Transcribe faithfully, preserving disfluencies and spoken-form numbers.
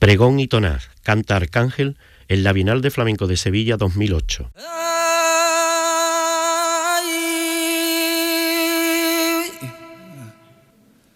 Pregón y Tonar, canta Arcángel en la Bienal de Flamenco de Sevilla dos mil ocho.